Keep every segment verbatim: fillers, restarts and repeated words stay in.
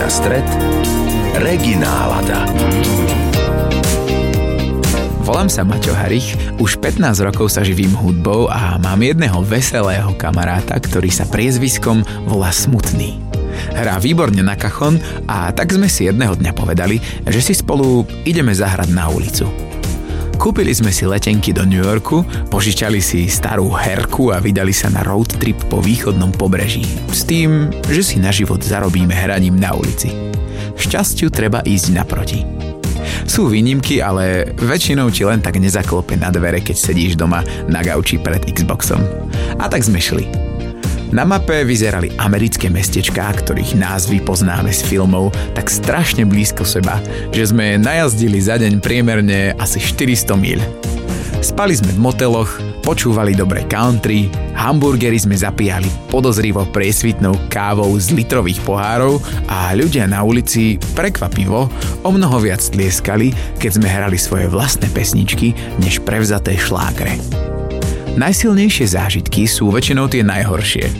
Regina Stret, Regina Nálada. Volám sa Maťo Harich, už pätnásť rokov sa živím hudbou a mám jedného veselého kamaráta, ktorý sa priezviskom volá Smutný. Hrá výborne na kachon a tak sme si jedného dňa povedali, že si spolu ideme zahrať na ulicu. Kúpili sme si letenky do New Yorku, požičali si starú herku a vydali sa na road trip po východnom pobreží. S tým, že si na život zarobíme hraním na ulici. Šťastiu treba ísť naproti. Sú výnimky, ale väčšinou ti len tak nezaklope na dvere, keď sedíš doma na gauči pred Xboxom. A tak sme šli. Na mape vyzerali americké mestečká, ktorých názvy poznáme z filmov tak strašne blízko seba, že sme najazdili za deň priemerne asi štyristo míľ. Spali sme v moteloch, počúvali dobré country, hamburgery sme zapíjali podozrivo priesvitnou kávou z litrových pohárov a ľudia na ulici prekvapivo o mnoho viac tlieskali, keď sme hrali svoje vlastné pesničky, než prevzaté šlágre. Najsilnejšie zážitky sú väčšinou tie najhoršie.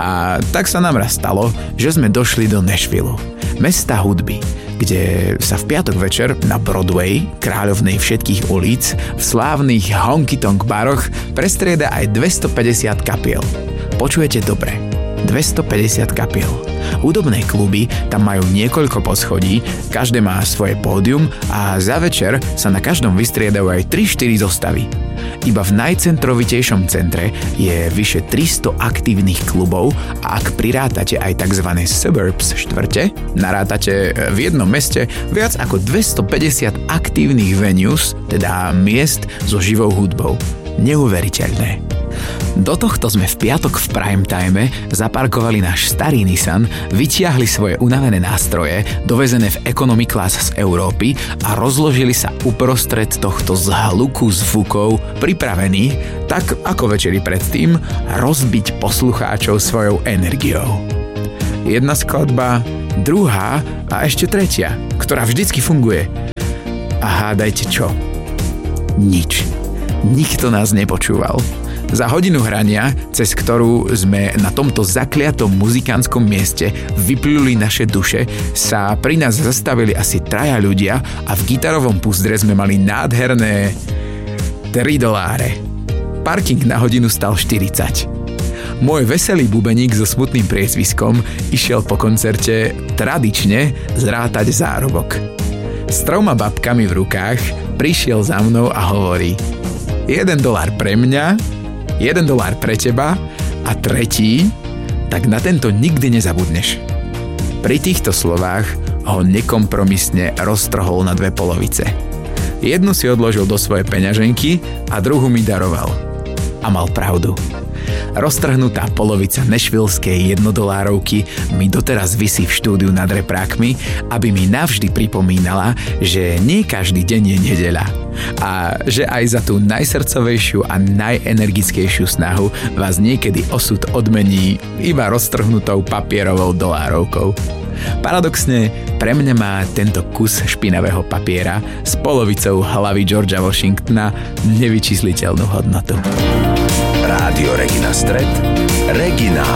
A tak sa nám raz stalo, že sme došli do Nashville, mesta hudby, kde sa v piatok večer na Broadway, kráľovnej všetkých ulic, v slávnych honky-tonk baroch prestrieda aj dvestopäťdesiat kapiel. Počujete dobre, dvestopäťdesiat kapiel. Hudobné kluby tam majú niekoľko poschodí, každé má svoje pódium a za večer sa na každom vystriedajú aj tri štyri zostavy. Iba v najcentrovitejšom centre je vyše tristo aktívnych klubov a ak prirátate aj tzv. Suburbs štvrte, narátate v jednom meste viac ako dvestopäťdesiat aktívnych venues, teda miest so živou hudbou. Neuveriteľné. Do tohto sme v piatok v prime time zaparkovali náš starý Nissan, vytiahli svoje unavené nástroje, dovezené v economy class z Európy a rozložili sa uprostred tohto zhluku zvukov, pripravení, tak ako večeri predtým, rozbiť poslucháčov svojou energiou. Jedna skladba, druhá a ešte tretia, ktorá vždycky funguje. A hádajte čo? Nič. Nikto nás nepočúval. Za hodinu hrania, cez ktorú sme na tomto zakliatom muzikánskom mieste vypluli naše duše, sa pri nás zastavili asi traja ľudia a v gitarovom puzdre sme mali nádherné tri doláre. Parking na hodinu stal štyridsať. Môj veselý bubeník so smutným priezviskom išiel po koncerte tradične zrátať zárobok. S troma babkami v rukách prišiel za mnou a hovorí: jeden dolár pre mňa, jeden dolár pre teba a tretí, tak na tento nikdy nezabudneš. Pri týchto slovách ho nekompromisne roztrhol na dve polovice. Jednu si odložil do svojej peňaženky a druhú mi daroval. A mal pravdu. Roztrhnutá polovica nashvillskej jednodolárovky mi doteraz visí v štúdiu nad reprákmi, aby mi navždy pripomínala, že nie každý deň je nedeľa. A že aj za tú najsrdcovejšiu a najenergickejšiu snahu vás niekedy osud odmení iba roztrhnutou papierovou dolárovkou. Paradoxne, pre mňa má tento kus špinavého papiera s polovicou hlavy Georgea Washingtona nevyčísliteľnú hodnotu. Rádio Regina Stret, Regina